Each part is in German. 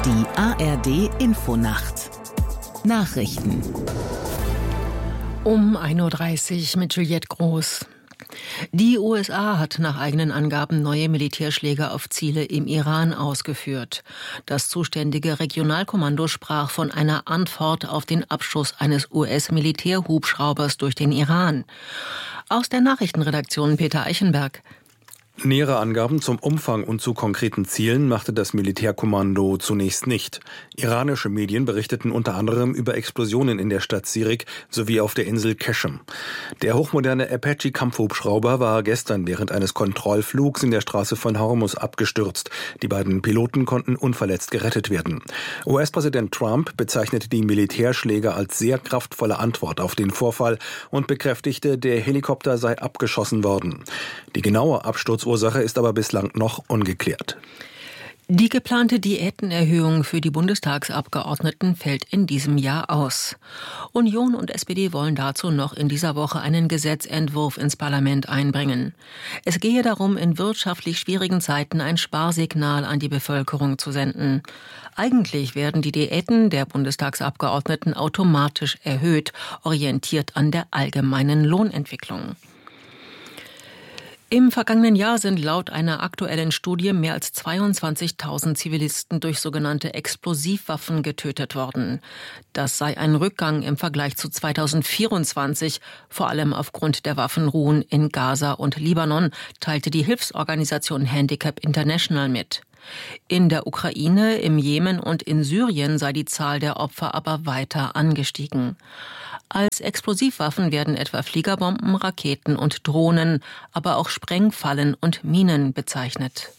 Die ARD-Infonacht. Nachrichten. Um 1.30 Uhr mit Juliette Groß. Die USA hat nach eigenen Angaben neue Militärschläge auf Ziele im Iran ausgeführt. Das zuständige Regionalkommando sprach von einer Antwort auf den Abschuss eines US-Militärhubschraubers durch den Iran. Aus der Nachrichtenredaktion Peter Eichenberg. Nähere Angaben zum Umfang und zu konkreten Zielen machte das Militärkommando zunächst nicht. Iranische Medien berichteten unter anderem über Explosionen in der Stadt Sirik sowie auf der Insel Qeshm. Der hochmoderne Apache-Kampfhubschrauber war gestern während eines Kontrollflugs in der Straße von Hormuz abgestürzt. Die beiden Piloten konnten unverletzt gerettet werden. US-Präsident Trump bezeichnete die Militärschläge als sehr kraftvolle Antwort auf den Vorfall und bekräftigte, der Helikopter sei abgeschossen worden. Die genaue Absturzursache ist aber bislang noch ungeklärt. Die geplante Diätenerhöhung für die Bundestagsabgeordneten fällt in diesem Jahr aus. Union und SPD wollen dazu noch in dieser Woche einen Gesetzentwurf ins Parlament einbringen. Es gehe darum, in wirtschaftlich schwierigen Zeiten ein Sparsignal an die Bevölkerung zu senden. Eigentlich werden die Diäten der Bundestagsabgeordneten automatisch erhöht, orientiert an der allgemeinen Lohnentwicklung. Im vergangenen Jahr sind laut einer aktuellen Studie mehr als 22.000 Zivilisten durch sogenannte Explosivwaffen getötet worden. Das sei ein Rückgang im Vergleich zu 2024, vor allem aufgrund der Waffenruhen in Gaza und Libanon, teilte die Hilfsorganisation Handicap International mit. In der Ukraine, im Jemen und in Syrien sei die Zahl der Opfer aber weiter angestiegen. Als Explosivwaffen werden etwa Fliegerbomben, Raketen und Drohnen, aber auch Sprengfallen und Minen bezeichnet.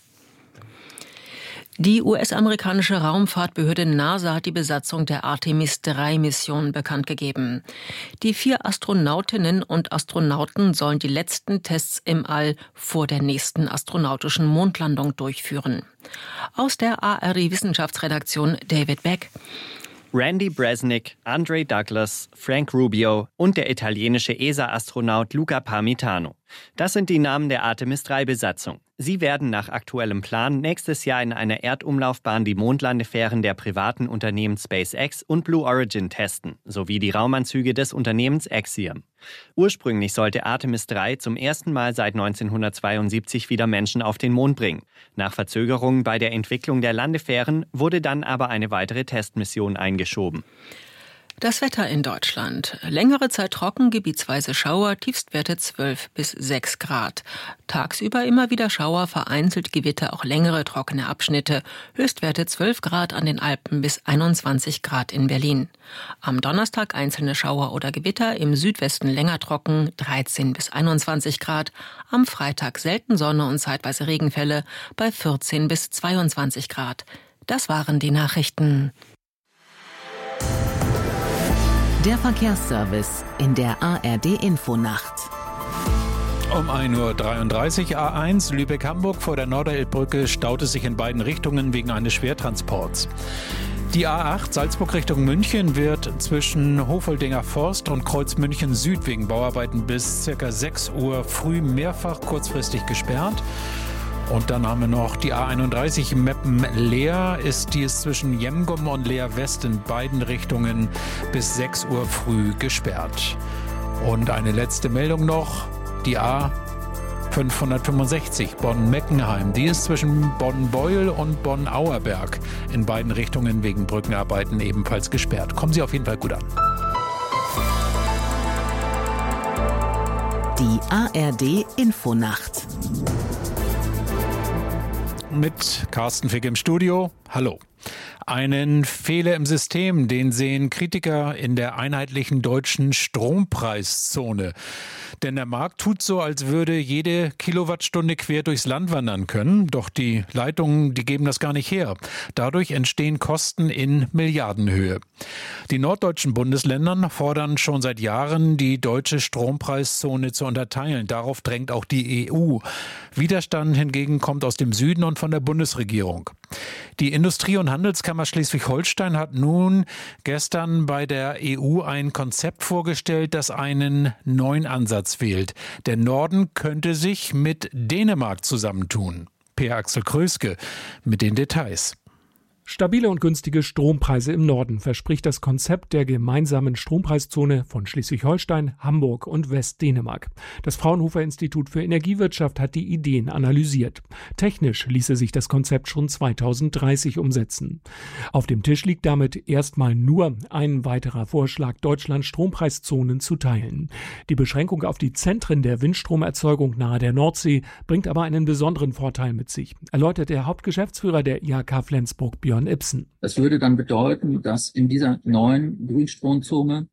Die US-amerikanische Raumfahrtbehörde NASA hat die Besatzung der Artemis-3-Mission bekannt gegeben. Die 4 Astronautinnen und Astronauten sollen die letzten Tests im All vor der nächsten astronautischen Mondlandung durchführen. Aus der ARD-Wissenschaftsredaktion David Beck. Randy Bresnik, Andre Douglas, Frank Rubio und der italienische ESA-Astronaut Luca Parmitano. Das sind die Namen der Artemis-3-Besatzung. Sie werden nach aktuellem Plan nächstes Jahr in einer Erdumlaufbahn die Mondlandefähren der privaten Unternehmen SpaceX und Blue Origin testen, sowie die Raumanzüge des Unternehmens Axiom. Ursprünglich sollte Artemis 3 zum ersten Mal seit 1972 wieder Menschen auf den Mond bringen. Nach Verzögerungen bei der Entwicklung der Landefähren wurde dann aber eine weitere Testmission eingeschoben. Das Wetter in Deutschland. Längere Zeit trocken, gebietsweise Schauer, Tiefstwerte 12 bis 6 Grad. Tagsüber immer wieder Schauer, vereinzelt Gewitter, auch längere trockene Abschnitte. Höchstwerte 12 Grad an den Alpen bis 21 Grad in Berlin. Am Donnerstag einzelne Schauer oder Gewitter, im Südwesten länger trocken, 13 bis 21 Grad. Am Freitag selten Sonne und zeitweise Regenfälle bei 14 bis 22 Grad. Das waren die Nachrichten. Der Verkehrsservice in der ARD-Infonacht. Um 1.33 Uhr A1 Lübeck-Hamburg vor der Norderelbbrücke staut es sich in beiden Richtungen wegen eines Schwertransports. Die A8 Salzburg Richtung München wird zwischen Hofoldinger Forst und Kreuz München Süd wegen Bauarbeiten bis ca. 6 Uhr früh mehrfach kurzfristig gesperrt. Und dann haben wir noch die A31 Meppen-Leer. Die ist zwischen Jemgum und Leer West in beiden Richtungen bis 6 Uhr früh gesperrt. Und eine letzte Meldung noch. Die A565 Bonn-Meckenheim. Die ist zwischen Bonn-Beuel und Bonn-Auerberg in beiden Richtungen wegen Brückenarbeiten ebenfalls gesperrt. Kommen Sie auf jeden Fall gut an. Die ARD-Infonacht. Mit Carsten Fick im Studio. Hallo. Einen Fehler im System, den sehen Kritiker in der einheitlichen deutschen Strompreiszone. Denn der Markt tut so, als würde jede Kilowattstunde quer durchs Land wandern können. Doch die Leitungen, die geben das gar nicht her. Dadurch entstehen Kosten in Milliardenhöhe. Die norddeutschen Bundesländer fordern schon seit Jahren, die deutsche Strompreiszone zu unterteilen. Darauf drängt auch die EU. Widerstand hingegen kommt aus dem Süden und von der Bundesregierung. Die Industrie- und Handelskammer Schleswig-Holstein hat nun gestern bei der EU ein Konzept vorgestellt, das einen neuen Ansatz wählt. Der Norden könnte sich mit Dänemark zusammentun. Per Axel Kröske mit den Details. Stabile und günstige Strompreise im Norden verspricht das Konzept der gemeinsamen Strompreiszone von Schleswig-Holstein, Hamburg und Westdänemark. Das Fraunhofer Institut für Energiewirtschaft hat die Ideen analysiert. Technisch ließe sich das Konzept schon 2030 umsetzen. Auf dem Tisch liegt damit erstmal nur ein weiterer Vorschlag, Deutschland Strompreiszonen zu teilen. Die Beschränkung auf die Zentren der Windstromerzeugung nahe der Nordsee bringt aber einen besonderen Vorteil mit sich, erläutert der Hauptgeschäftsführer der IHK Flensburg, Björn Ibsen. Das würde dann bedeuten, dass in dieser neuen Grünstromzone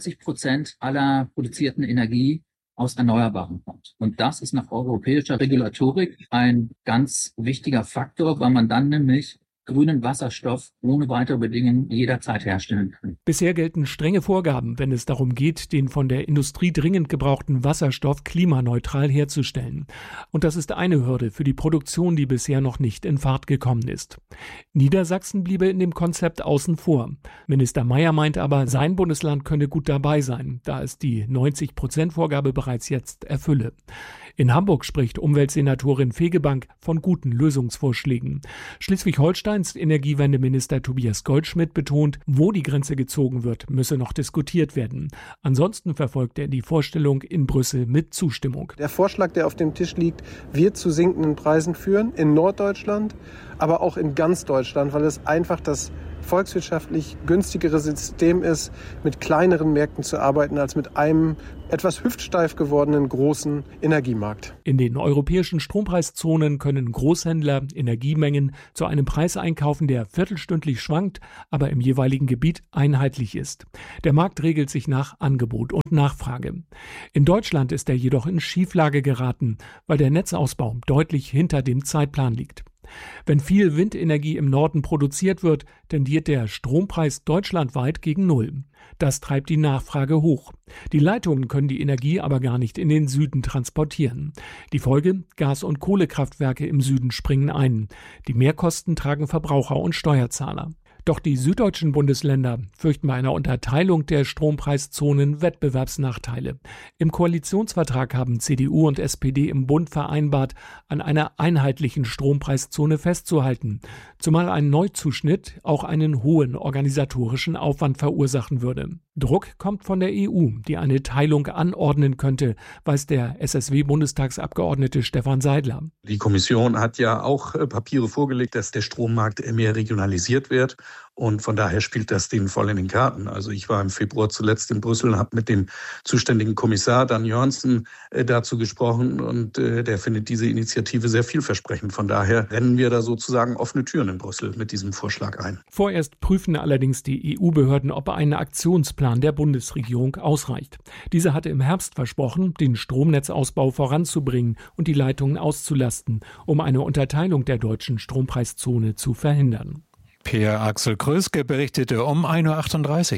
90% aller produzierten Energie aus Erneuerbaren kommt. Und das ist nach europäischer Regulatorik ein ganz wichtiger Faktor, weil man dann nämlich grünen Wasserstoff ohne weitere Bedingungen jederzeit herstellen kann. Bisher gelten strenge Vorgaben, wenn es darum geht, den von der Industrie dringend gebrauchten Wasserstoff klimaneutral herzustellen. Und das ist eine Hürde für die Produktion, die bisher noch nicht in Fahrt gekommen ist. Niedersachsen bliebe in dem Konzept außen vor. Minister Mayer meint aber, sein Bundesland könne gut dabei sein, da es die 90%-Vorgabe bereits jetzt erfülle. In Hamburg spricht Umweltsenatorin Fegebank von guten Lösungsvorschlägen. Schleswig-Holsteins Energiewendeminister Tobias Goldschmidt betont, wo die Grenze gezogen wird, müsse noch diskutiert werden. Ansonsten verfolgt er die Vorstellung in Brüssel mit Zustimmung. Der Vorschlag, der auf dem Tisch liegt, wird zu sinkenden Preisen führen in Norddeutschland, aber auch in ganz Deutschland, weil es einfach das volkswirtschaftlich günstigere System ist, mit kleineren Märkten zu arbeiten, als mit einem etwas hüftsteif gewordenen großen Energiemarkt. In den europäischen Strompreiszonen können Großhändler Energiemengen zu einem Preis einkaufen, der viertelstündlich schwankt, aber im jeweiligen Gebiet einheitlich ist. Der Markt regelt sich nach Angebot und Nachfrage. In Deutschland ist er jedoch in Schieflage geraten, weil der Netzausbau deutlich hinter dem Zeitplan liegt. Wenn viel Windenergie im Norden produziert wird, tendiert der Strompreis deutschlandweit gegen Null. Das treibt die Nachfrage hoch. Die Leitungen können die Energie aber gar nicht in den Süden transportieren. Die Folge: Gas- und Kohlekraftwerke im Süden springen ein. Die Mehrkosten tragen Verbraucher und Steuerzahler. Doch die süddeutschen Bundesländer fürchten bei einer Unterteilung der Strompreiszonen Wettbewerbsnachteile. Im Koalitionsvertrag haben CDU und SPD im Bund vereinbart, an einer einheitlichen Strompreiszone festzuhalten, zumal ein Neuzuschnitt auch einen hohen organisatorischen Aufwand verursachen würde. Druck kommt von der EU, die eine Teilung anordnen könnte, weiß der SSW-Bundestagsabgeordnete Stefan Seidler. Die Kommission hat ja auch Papiere vorgelegt, dass der Strommarkt mehr regionalisiert wird. Und von daher spielt das denen voll in den Karten. Also ich war im Februar zuletzt in Brüssel und habe mit dem zuständigen Kommissar Dan Jørgensen dazu gesprochen. Und der findet diese Initiative sehr vielversprechend. Von daher rennen wir da sozusagen offene Türen in Brüssel mit diesem Vorschlag ein. Vorerst prüfen allerdings die EU-Behörden, ob ein Aktionsplan der Bundesregierung ausreicht. Diese hatte im Herbst versprochen, den Stromnetzausbau voranzubringen und die Leitungen auszulasten, um eine Unterteilung der deutschen Strompreiszone zu verhindern. Peer Axel Kröske berichtete um 1.38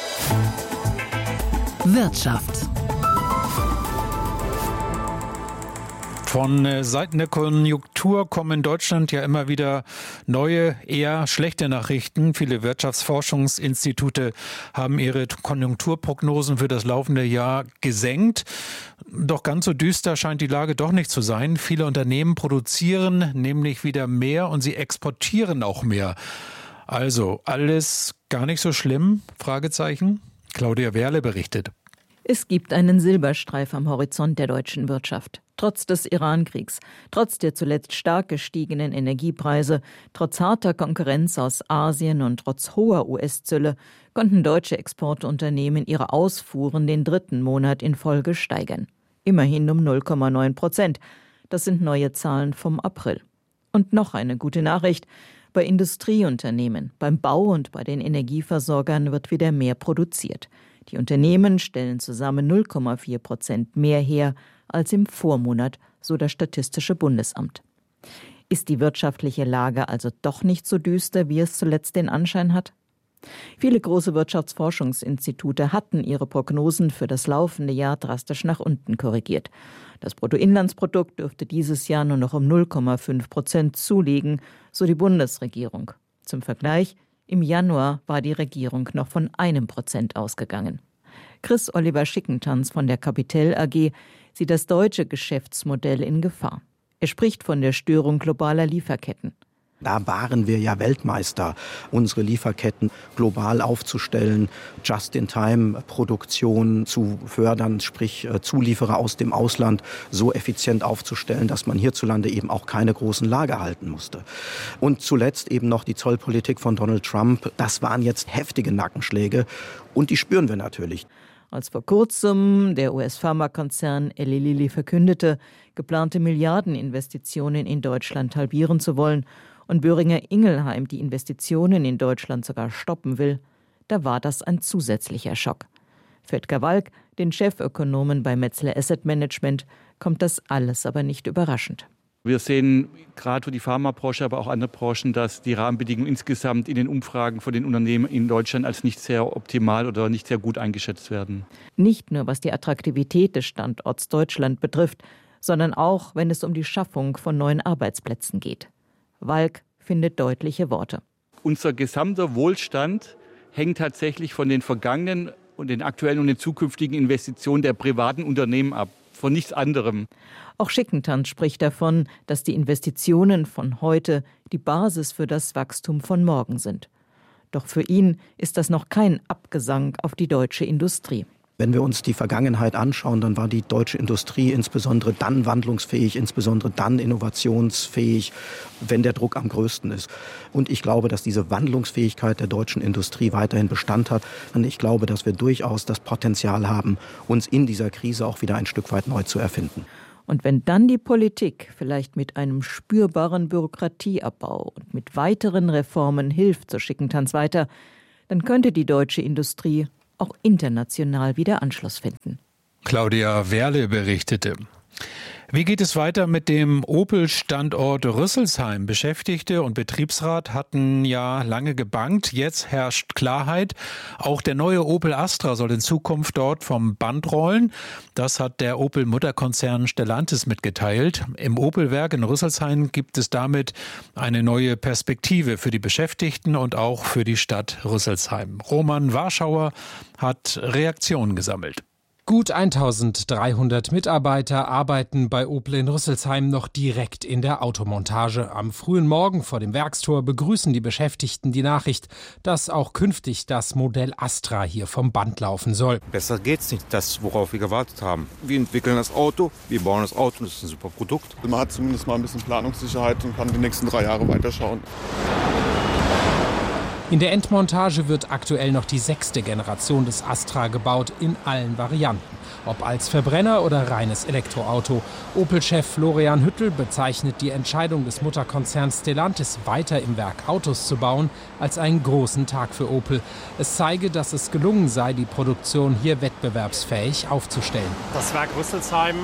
Uhr. Wirtschaft. Von Seiten der Konjunktur kommen in Deutschland ja immer wieder neue, eher schlechte Nachrichten. Viele Wirtschaftsforschungsinstitute haben ihre Konjunkturprognosen für das laufende Jahr gesenkt. Doch ganz so düster scheint die Lage doch nicht zu sein. Viele Unternehmen produzieren nämlich wieder mehr und sie exportieren auch mehr. Also alles gar nicht so schlimm? Fragezeichen. Claudia Werle berichtet. Es gibt einen Silberstreif am Horizont der deutschen Wirtschaft. Trotz des Iran-Kriegs, trotz der zuletzt stark gestiegenen Energiepreise, trotz harter Konkurrenz aus Asien und trotz hoher US-Zölle konnten deutsche Exportunternehmen ihre Ausfuhren den 3. Monat in Folge steigern. Immerhin um 0,9%. Das sind neue Zahlen vom April. Und noch eine gute Nachricht: Bei Industrieunternehmen, beim Bau und bei den Energieversorgern wird wieder mehr produziert. Die Unternehmen stellen zusammen 0,4% mehr her als im Vormonat, so das Statistische Bundesamt. Ist die wirtschaftliche Lage also doch nicht so düster, wie es zuletzt den Anschein hat? Viele große Wirtschaftsforschungsinstitute hatten ihre Prognosen für das laufende Jahr drastisch nach unten korrigiert. Das Bruttoinlandsprodukt dürfte dieses Jahr nur noch um 0,5% zulegen, so die Bundesregierung. Zum Vergleich: Im Januar war die Regierung noch von 1% ausgegangen. Chris Oliver Schickentanz von der Capitel AG sieht das deutsche Geschäftsmodell in Gefahr. Er spricht von der Störung globaler Lieferketten. Da waren wir ja Weltmeister, unsere Lieferketten global aufzustellen, Just-in-Time-Produktion zu fördern, sprich Zulieferer aus dem Ausland so effizient aufzustellen, dass man hierzulande eben auch keine großen Lager halten musste. Und zuletzt eben noch die Zollpolitik von Donald Trump. Das waren jetzt heftige Nackenschläge und die spüren wir natürlich. Als vor kurzem der US-Pharmakonzern Eli Lilly verkündete, geplante Milliardeninvestitionen in Deutschland halbieren zu wollen und Boehringer Ingelheim die Investitionen in Deutschland sogar stoppen will, da war das ein zusätzlicher Schock. Für Edgar Walk, den Chefökonomen bei Metzler Asset Management, kommt das alles aber nicht überraschend. Wir sehen gerade für die Pharmabranche, aber auch andere Branchen, dass die Rahmenbedingungen insgesamt in den Umfragen von den Unternehmen in Deutschland als nicht sehr optimal oder nicht sehr gut eingeschätzt werden. Nicht nur was die Attraktivität des Standorts Deutschland betrifft, sondern auch, wenn es um die Schaffung von neuen Arbeitsplätzen geht. Walk findet deutliche Worte. Unser gesamter Wohlstand hängt tatsächlich von den vergangenen und den aktuellen und den zukünftigen Investitionen der privaten Unternehmen ab. Von nichts anderem. Auch Schickentanz spricht davon, dass die Investitionen von heute die Basis für das Wachstum von morgen sind. Doch für ihn ist das noch kein Abgesang auf die deutsche Industrie. Wenn wir uns die Vergangenheit anschauen, dann war die deutsche Industrie insbesondere dann wandlungsfähig, insbesondere dann innovationsfähig, wenn der Druck am größten ist. Und ich glaube, dass diese Wandlungsfähigkeit der deutschen Industrie weiterhin Bestand hat. Und ich glaube, dass wir durchaus das Potenzial haben, uns in dieser Krise auch wieder ein Stück weit neu zu erfinden. Und wenn dann die Politik vielleicht mit einem spürbaren Bürokratieabbau und mit weiteren Reformen hilft, so Schickentanz weiter, dann könnte die deutsche Industrie auch international wieder Anschluss finden. Claudia Werle berichtete. Wie geht es weiter mit dem Opel-Standort Rüsselsheim? Beschäftigte und Betriebsrat hatten ja lange gebangt. Jetzt herrscht Klarheit. Auch der neue Opel Astra soll in Zukunft dort vom Band rollen. Das hat der Opel-Mutterkonzern Stellantis mitgeteilt. Im Opel-Werk in Rüsselsheim gibt es damit eine neue Perspektive für die Beschäftigten und auch für die Stadt Rüsselsheim. Roman Warschauer hat Reaktionen gesammelt. Gut 1300 Mitarbeiter arbeiten bei Opel in Rüsselsheim noch direkt in der Automontage. Am frühen Morgen vor dem Werkstor begrüßen die Beschäftigten die Nachricht, dass auch künftig das Modell Astra hier vom Band laufen soll. Besser geht's nicht, das, worauf wir gewartet haben. Wir entwickeln das Auto, wir bauen das Auto, das ist ein super Produkt. Man hat zumindest mal ein bisschen Planungssicherheit und kann die nächsten 3 Jahre weiterschauen. In der Endmontage wird aktuell noch die 6. Generation des Astra gebaut, in allen Varianten. Ob als Verbrenner oder reines Elektroauto. Opel-Chef Florian Hüttel bezeichnet die Entscheidung des Mutterkonzerns Stellantis, weiter im Werk Autos zu bauen, als einen großen Tag für Opel. Es zeige, dass es gelungen sei, die Produktion hier wettbewerbsfähig aufzustellen. Das Werk Rüsselsheim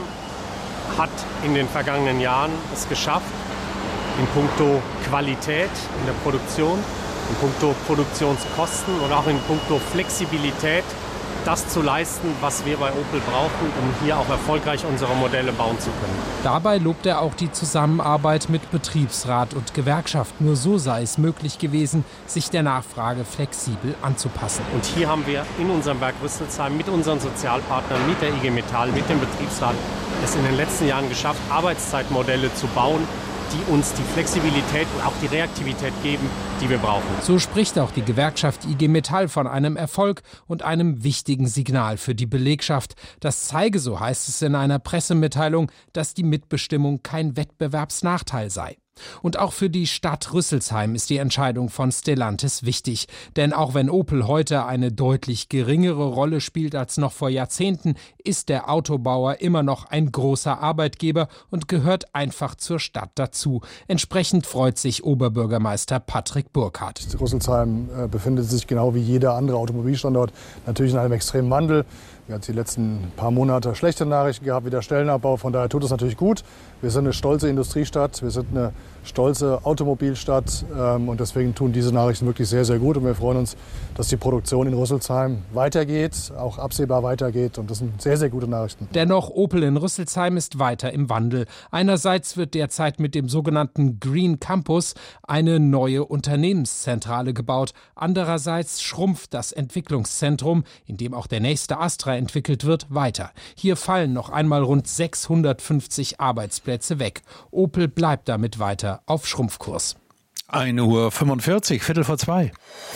hat in den vergangenen Jahren es geschafft, in puncto Qualität in der Produktion, in puncto Produktionskosten und auch in puncto Flexibilität das zu leisten, was wir bei Opel brauchen, um hier auch erfolgreich unsere Modelle bauen zu können. Dabei lobt er auch die Zusammenarbeit mit Betriebsrat und Gewerkschaft. Nur so sei es möglich gewesen, sich der Nachfrage flexibel anzupassen. Und hier haben wir in unserem Werk Rüsselsheim mit unseren Sozialpartnern, mit der IG Metall, mit dem Betriebsrat es in den letzten Jahren geschafft, Arbeitszeitmodelle zu bauen, die uns die Flexibilität und auch die Reaktivität geben, die wir brauchen. So spricht auch die Gewerkschaft IG Metall von einem Erfolg und einem wichtigen Signal für die Belegschaft. Das zeige, so heißt es in einer Pressemitteilung, dass die Mitbestimmung kein Wettbewerbsnachteil sei. Und auch für die Stadt Rüsselsheim ist die Entscheidung von Stellantis wichtig. Denn auch wenn Opel heute eine deutlich geringere Rolle spielt als noch vor Jahrzehnten, ist der Autobauer immer noch ein großer Arbeitgeber und gehört einfach zur Stadt dazu. Entsprechend freut sich Oberbürgermeister Patrick Burkhardt. Rüsselsheim befindet sich genau wie jeder andere Automobilstandort natürlich in einem extremen Wandel. Wir hatten die letzten paar Monate schlechte Nachrichten gehabt, wie der Stellenabbau. Von daher tut es natürlich gut. Wir sind eine stolze Industriestadt, wir sind eine stolze Automobilstadt und deswegen tun diese Nachrichten wirklich sehr, sehr gut. Und wir freuen uns, dass die Produktion in Rüsselsheim weitergeht, auch absehbar weitergeht. Und das sind sehr, sehr gute Nachrichten. Dennoch, Opel in Rüsselsheim ist weiter im Wandel. Einerseits wird derzeit mit dem sogenannten Green Campus eine neue Unternehmenszentrale gebaut. Andererseits schrumpft das Entwicklungszentrum, in dem auch der nächste Astra entwickelt wird, weiter. Hier fallen noch einmal rund 650 Arbeitsplätze weg. Opel bleibt damit weiter auf Schrumpfkurs. 1:45 Uhr, 1:45.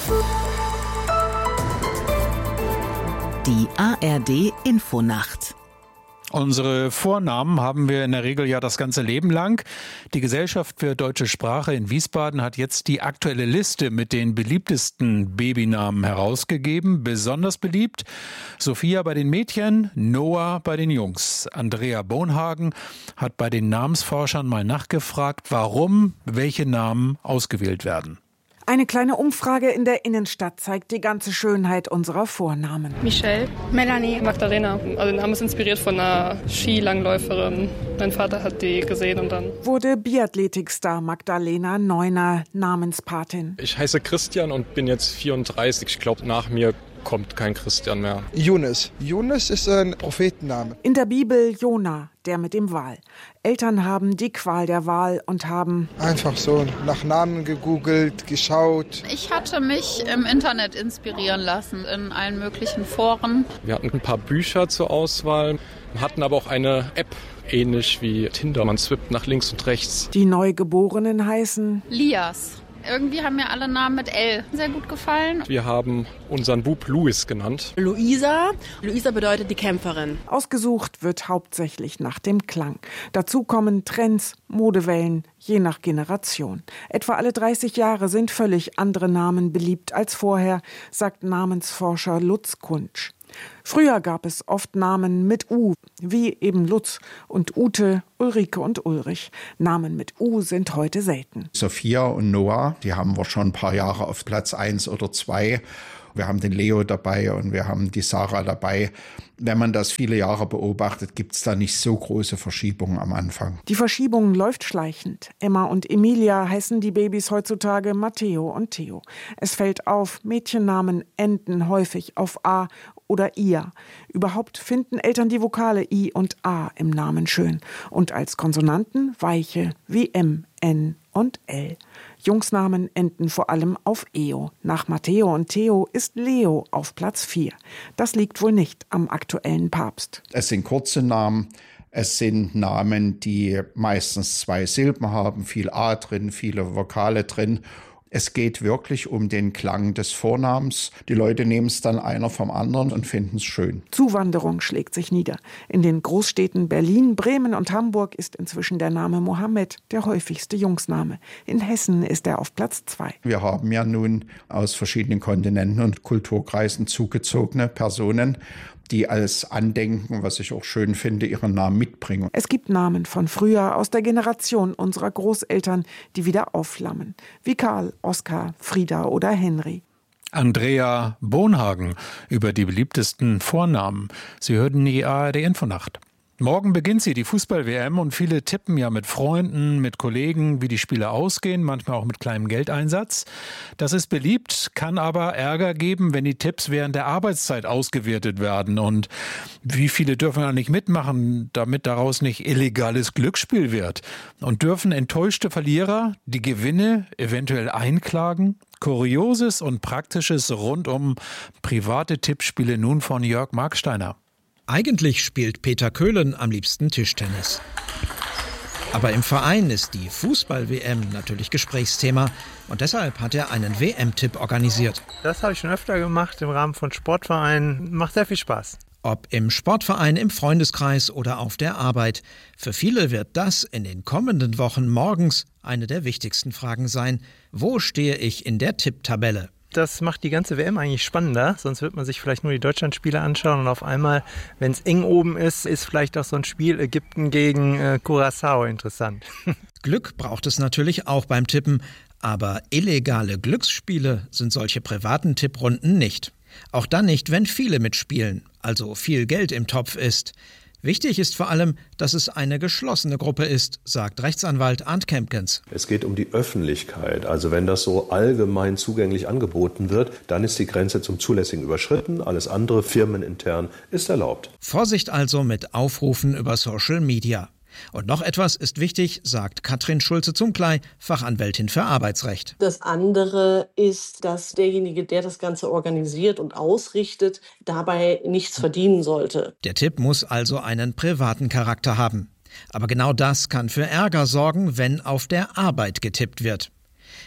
Die ARD Infonacht. Unsere Vornamen haben wir in der Regel ja das ganze Leben lang. Die Gesellschaft für deutsche Sprache in Wiesbaden hat jetzt die aktuelle Liste mit den beliebtesten Babynamen herausgegeben. Besonders beliebt Sophia bei den Mädchen, Noah bei den Jungs. Andrea Bonhagen hat bei den Namensforschern mal nachgefragt, warum welche Namen ausgewählt werden. Eine kleine Umfrage in der Innenstadt zeigt die ganze Schönheit unserer Vornamen. Michelle, Melanie, Magdalena. Also der Name ist inspiriert von einer Skilangläuferin. Mein Vater hat die gesehen und dann wurde Biathletikstar Magdalena Neuner Namenspatin. Ich heiße Christian und bin jetzt 34. Ich glaube, nach mir kommt kein Christian mehr. Jonas. Jonas ist ein Prophetenname. In der Bibel Jona, der mit dem Wal. Eltern haben die Qual der Wahl und haben einfach so nach Namen gegoogelt, geschaut. Ich hatte mich im Internet inspirieren lassen, in allen möglichen Foren. Wir hatten ein paar Bücher zur Auswahl, hatten aber auch eine App, ähnlich wie Tinder. Man swippt nach links und rechts. Die Neugeborenen heißen Lias. Irgendwie haben mir alle Namen mit L sehr gut gefallen. Wir haben unseren Bub Louis genannt. Luisa. Luisa bedeutet die Kämpferin. Ausgesucht wird hauptsächlich nach dem Klang. Dazu kommen Trends, Modewellen, je nach Generation. Etwa alle 30 Jahre sind völlig andere Namen beliebt als vorher, sagt Namensforscher Lutz Kunsch. Früher gab es oft Namen mit U, wie eben Lutz und Ute, Ulrike und Ulrich. Namen mit U sind heute selten. Sophia und Noah, die haben wir schon ein paar Jahre auf Platz 1 oder 2. Wir haben den Leo dabei und wir haben die Sarah dabei. Wenn man das viele Jahre beobachtet, gibt es da nicht so große Verschiebungen am Anfang. Die Verschiebung läuft schleichend. Emma und Emilia heißen die Babys heutzutage Matteo und Theo. Es fällt auf, Mädchennamen enden häufig auf A oder Ia. Überhaupt finden Eltern die Vokale I und A im Namen schön. Und als Konsonanten weiche wie M, N und L. Jungsnamen enden vor allem auf Eo. Nach Matteo und Theo ist Leo auf Platz 4. Das liegt wohl nicht am aktuellen Papst. Es sind kurze Namen, es sind Namen, die meistens 2 Silben haben, viel A drin, viele Vokale drin. Es geht wirklich um den Klang des Vornamens. Die Leute nehmen es dann einer vom anderen und finden es schön. Zuwanderung schlägt sich nieder. In den Großstädten Berlin, Bremen und Hamburg ist inzwischen der Name Mohammed der häufigste Jungsname. In Hessen ist er auf Platz 2. Wir haben ja nun aus verschiedenen Kontinenten und Kulturkreisen zugezogene Personen, die als Andenken, was ich auch schön finde, ihren Namen mitbringen. Es gibt Namen von früher aus der Generation unserer Großeltern, die wieder aufflammen. Wie Karl, Oskar, Frieda oder Henry. Andrea Bonhagen über die beliebtesten Vornamen. Sie hörten die ARD Infonacht. Morgen beginnt sie, die Fußball-WM, und viele tippen ja mit Freunden, mit Kollegen, wie die Spiele ausgehen, manchmal auch mit kleinem Geldeinsatz. Das ist beliebt, kann aber Ärger geben, wenn die Tipps während der Arbeitszeit ausgewertet werden. Und wie viele dürfen eigentlich mitmachen, damit daraus nicht illegales Glücksspiel wird? Und dürfen enttäuschte Verlierer die Gewinne eventuell einklagen? Kurioses und Praktisches rund um private Tippspiele nun von Jörg Marksteiner. Eigentlich spielt Peter Köhlen am liebsten Tischtennis. Aber im Verein ist die Fußball-WM natürlich Gesprächsthema und deshalb hat er einen WM-Tipp organisiert. Das habe ich schon öfter gemacht im Rahmen von Sportvereinen. Macht sehr viel Spaß. Ob im Sportverein, im Freundeskreis oder auf der Arbeit. Für viele wird das in den kommenden Wochen morgens eine der wichtigsten Fragen sein. Wo stehe ich in der Tipptabelle? Das macht die ganze WM eigentlich spannender, sonst wird man sich vielleicht nur die Deutschlandspiele anschauen und auf einmal, wenn es eng oben ist vielleicht auch so ein Spiel Ägypten gegen Curaçao interessant. Glück braucht es natürlich auch beim Tippen, aber illegale Glücksspiele sind solche privaten Tipprunden nicht. Auch dann nicht, wenn viele mitspielen, also viel Geld im Topf ist. Wichtig ist vor allem, dass es eine geschlossene Gruppe ist, sagt Rechtsanwalt Arndt Kempkens. Es geht um die Öffentlichkeit. Also wenn das so allgemein zugänglich angeboten wird, dann ist die Grenze zum Zulässigen überschritten. Alles andere firmenintern ist erlaubt. Vorsicht also mit Aufrufen über Social Media. Und noch etwas ist wichtig, sagt Katrin Schulze-Zumkley, Fachanwältin für Arbeitsrecht. Das andere ist, dass derjenige, der das Ganze organisiert und ausrichtet, dabei nichts verdienen sollte. Der Tipp muss also einen privaten Charakter haben. Aber genau das kann für Ärger sorgen, wenn auf der Arbeit getippt wird.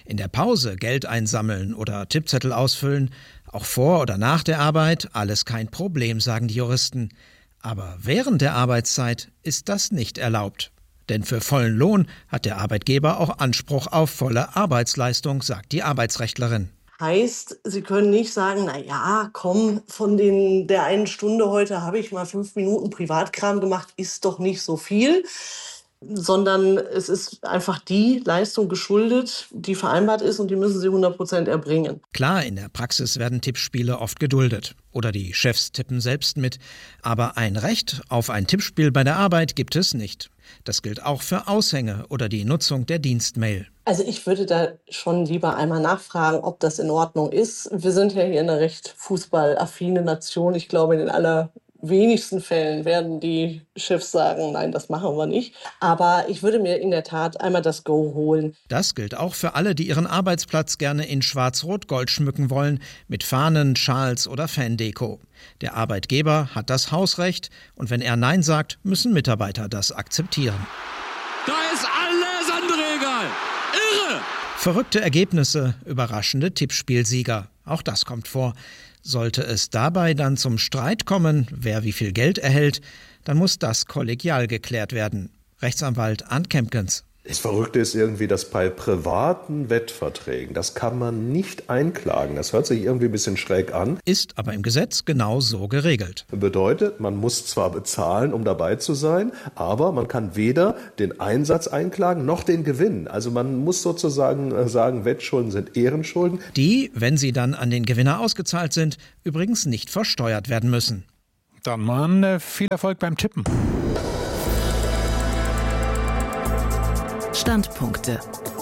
In der Pause Geld einsammeln oder Tippzettel ausfüllen, auch vor oder nach der Arbeit, alles kein Problem, sagen die Juristen. Aber während der Arbeitszeit ist das nicht erlaubt. Denn für vollen Lohn hat der Arbeitgeber auch Anspruch auf volle Arbeitsleistung, sagt die Arbeitsrechtlerin. Heißt, Sie können nicht sagen, na ja, komm, von der einen Stunde heute habe ich mal 5 Minuten Privatkram gemacht, ist doch nicht so viel. Sondern es ist einfach die Leistung geschuldet, die vereinbart ist und die müssen Sie 100% erbringen. Klar, in der Praxis werden Tippspiele oft geduldet oder die Chefs tippen selbst mit, aber ein Recht auf ein Tippspiel bei der Arbeit gibt es nicht. Das gilt auch für Aushänge oder die Nutzung der Dienstmail. Also ich würde da schon lieber einmal nachfragen, ob das in Ordnung ist. Wir sind ja hier eine recht fußballaffine Nation. Ich glaube, in den allerwenigsten Fällen werden die Chefs sagen, nein, das machen wir nicht. Aber ich würde mir in der Tat einmal das Go holen. Das gilt auch für alle, die ihren Arbeitsplatz gerne in Schwarz-Rot-Gold schmücken wollen, mit Fahnen, Schals oder Fandeko. Der Arbeitgeber hat das Hausrecht und wenn er Nein sagt, müssen Mitarbeiter das akzeptieren. Da ist alles andere egal. Irre! Verrückte Ergebnisse, überraschende Tippspielsieger. Auch das kommt vor. Sollte es dabei dann zum Streit kommen, wer wie viel Geld erhält, dann muss das kollegial geklärt werden. Rechtsanwalt Arndt Kempkens. Das Verrückte ist irgendwie, dass bei privaten Wettverträgen, das kann man nicht einklagen. Das hört sich irgendwie ein bisschen schräg an. Ist aber im Gesetz genau so geregelt. Bedeutet, man muss zwar bezahlen, um dabei zu sein, aber man kann weder den Einsatz einklagen noch den Gewinn. Also man muss sozusagen sagen, Wettschulden sind Ehrenschulden. Die, wenn sie dann an den Gewinner ausgezahlt sind, übrigens nicht versteuert werden müssen. Dann mal viel Erfolg beim Tippen. Standpunkte.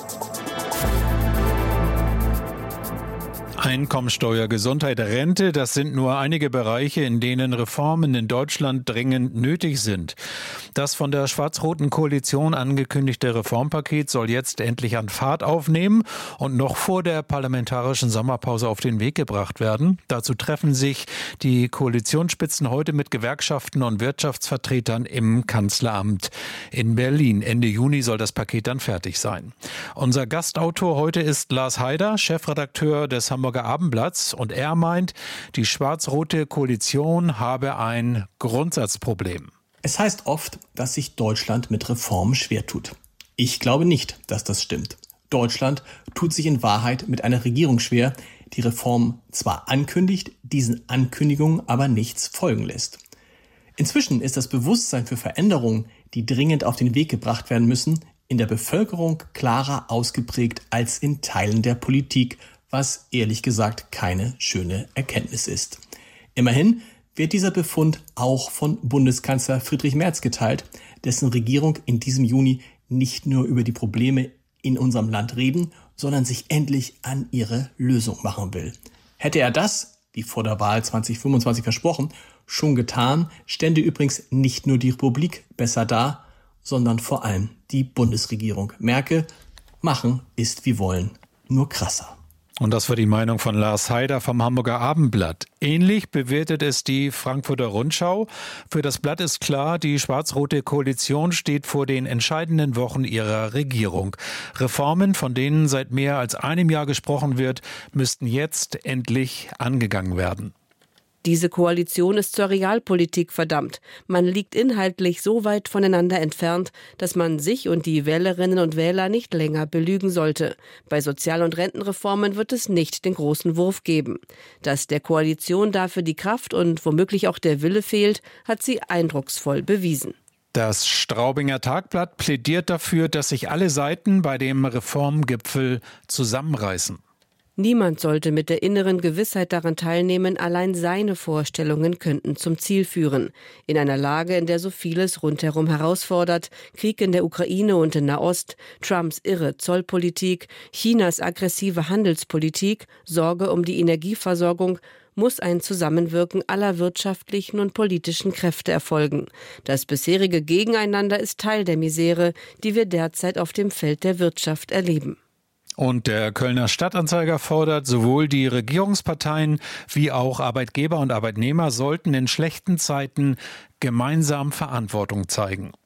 Einkommensteuer, Gesundheit, Rente, das sind nur einige Bereiche, in denen Reformen in Deutschland dringend nötig sind. Das von der schwarz-roten Koalition angekündigte Reformpaket soll jetzt endlich an Fahrt aufnehmen und noch vor der parlamentarischen Sommerpause auf den Weg gebracht werden. Dazu treffen sich die Koalitionsspitzen heute mit Gewerkschaften und Wirtschaftsvertretern im Kanzleramt in Berlin. Ende Juni soll das Paket dann fertig sein. Unser Gastautor heute ist Lars Heider, Chefredakteur des Hamburger Abendblatts, und er meint, die schwarz-rote Koalition habe ein Grundsatzproblem. Es heißt oft, dass sich Deutschland mit Reformen schwer tut. Ich glaube nicht, dass das stimmt. Deutschland tut sich in Wahrheit mit einer Regierung schwer, die Reformen zwar ankündigt, diesen Ankündigungen aber nichts folgen lässt. Inzwischen ist das Bewusstsein für Veränderungen, die dringend auf den Weg gebracht werden müssen, in der Bevölkerung klarer ausgeprägt als in Teilen der Politik, was ehrlich gesagt keine schöne Erkenntnis ist. Immerhin wird dieser Befund auch von Bundeskanzler Friedrich Merz geteilt, dessen Regierung in diesem Juni nicht nur über die Probleme in unserem Land reden, sondern sich endlich an ihre Lösung machen will. Hätte er das, wie vor der Wahl 2025 versprochen, schon getan, stände übrigens nicht nur die Republik besser da, sondern vor allem die Bundesregierung. Merke, machen ist wie wollen, nur krasser. Und das war die Meinung von Lars Heider vom Hamburger Abendblatt. Ähnlich bewertet es die Frankfurter Rundschau. Für das Blatt ist klar, die schwarz-rote Koalition steht vor den entscheidenden Wochen ihrer Regierung. Reformen, von denen seit mehr als einem Jahr gesprochen wird, müssten jetzt endlich angegangen werden. Diese Koalition ist zur Realpolitik verdammt. Man liegt inhaltlich so weit voneinander entfernt, dass man sich und die Wählerinnen und Wähler nicht länger belügen sollte. Bei Sozial- und Rentenreformen wird es nicht den großen Wurf geben. Dass der Koalition dafür die Kraft und womöglich auch der Wille fehlt, hat sie eindrucksvoll bewiesen. Das Straubinger Tagblatt plädiert dafür, dass sich alle Seiten bei dem Reformgipfel zusammenreißen. Niemand sollte mit der inneren Gewissheit daran teilnehmen, allein seine Vorstellungen könnten zum Ziel führen. In einer Lage, in der so vieles rundherum herausfordert, Krieg in der Ukraine und in Nahost, Trumps irre Zollpolitik, Chinas aggressive Handelspolitik, Sorge um die Energieversorgung, muss ein Zusammenwirken aller wirtschaftlichen und politischen Kräfte erfolgen. Das bisherige Gegeneinander ist Teil der Misere, die wir derzeit auf dem Feld der Wirtschaft erleben. Und der Kölner Stadtanzeiger fordert, sowohl die Regierungsparteien wie auch Arbeitgeber und Arbeitnehmer sollten in schlechten Zeiten gemeinsam Verantwortung zeigen.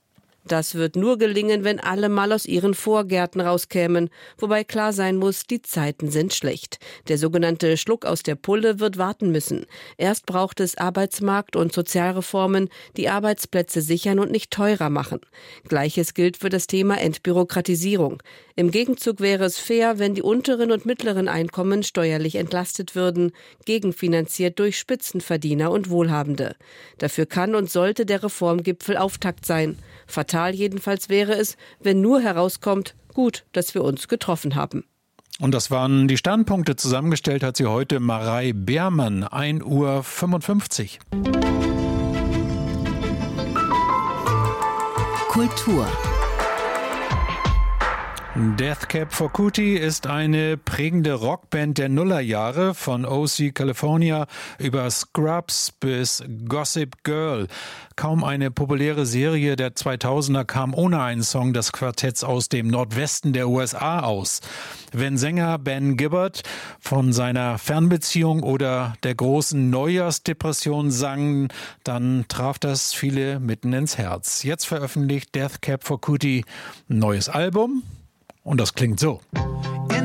Das wird nur gelingen, wenn alle mal aus ihren Vorgärten rauskämen. Wobei klar sein muss, die Zeiten sind schlecht. Der sogenannte Schluck aus der Pulle wird warten müssen. Erst braucht es Arbeitsmarkt- und Sozialreformen, die Arbeitsplätze sichern und nicht teurer machen. Gleiches gilt für das Thema Entbürokratisierung. Im Gegenzug wäre es fair, wenn die unteren und mittleren Einkommen steuerlich entlastet würden, gegenfinanziert durch Spitzenverdiener und Wohlhabende. Dafür kann und sollte der Reformgipfel Auftakt sein. Fatal jedenfalls wäre es, wenn nur herauskommt, gut, dass wir uns getroffen haben. Und das waren die Standpunkte. Zusammengestellt hat sie heute Marei Beermann, 1:55 Uhr. Kultur. Death Cab for Cutie ist eine prägende Rockband der Nullerjahre, von OC California über Scrubs bis Gossip Girl. Kaum eine populäre Serie der 2000er kam ohne einen Song des Quartetts aus dem Nordwesten der USA aus. Wenn Sänger Ben Gibbard von seiner Fernbeziehung oder der großen Neujahrsdepression sang, dann traf das viele mitten ins Herz. Jetzt veröffentlicht Death Cab for Cutie ein neues Album. Und das klingt so.